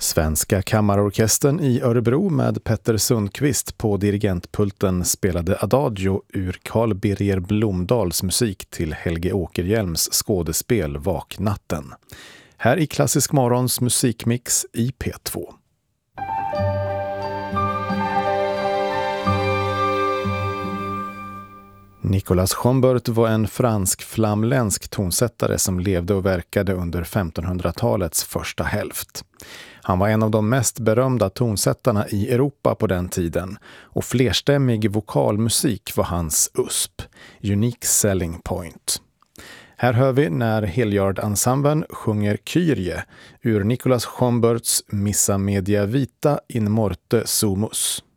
Svenska kammarorkestern i Örebro med Petter Sundqvist på dirigentpulten spelade Adagio ur Carl Birger Blomdahls musik till Helge Åkerhielms skådespel Vaknatten. Här i Klassisk Morgons musikmix i P2. Nicolas Schombert var en fransk-flamländsk tonsättare som levde och verkade under 1500-talets första hälft. Han var en av de mest berömda tonsättarna i Europa på den tiden och flerstämmig vokalmusik var hans USP, Unique Selling Point. Här hör vi när Hilliard-ensemblen sjunger Kyrie ur Nicolas Schomberts Missa Media Vita in Morte Sumus.